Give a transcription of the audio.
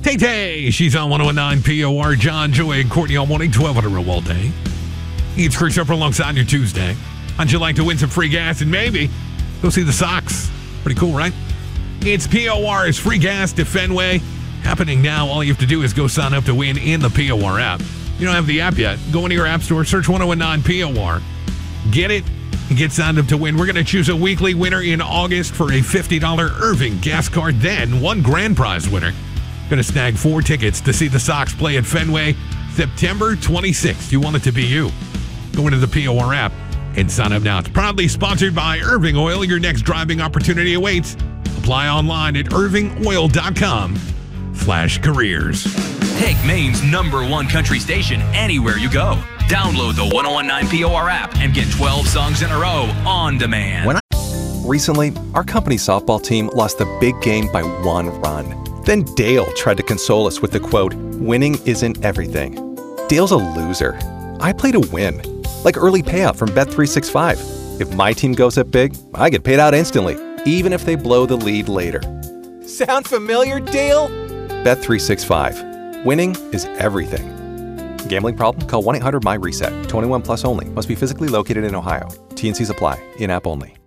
Tay-Tay, she's on 101.9 POR. John, Joey, and Courtney all morning, 12 on a roll all day. It's Christopher alongside your Tuesday. How'd you like to win some free gas and maybe go see the Sox? Pretty cool, right? It's POR's free gas to Fenway. Happening now. All you have to do is go sign up to win in the POR app. You don't have the app yet? Go into your app store, search 1019 POR. Get it and get signed up to win. We're going to choose a weekly winner in August for a $50 Irving gas card. Then one grand prize winner. Going to snag 4 tickets to see the Sox play at Fenway September 26th. You want it to be you. Go into the POR app and sign up now. It's proudly sponsored by Irving Oil. Your next driving opportunity awaits. Apply online at irvingoil.com/careers. Take Maine's #1 country station anywhere you go. Download the 1019 POR app and get 12 songs in a row on demand. Recently, our company softball team lost the big game by 1 run. Then Dale tried to console us with the quote, "Winning isn't everything." Dale's a loser. I play to win. Like early payout from Bet365. If my team goes up big, I get paid out instantly, even if they blow the lead later. Sound familiar, Dale? Bet365. Winning is everything. Gambling problem? Call 1-800-MY-RESET. 21 plus only. Must be physically located in Ohio. T&Cs apply. In-app only.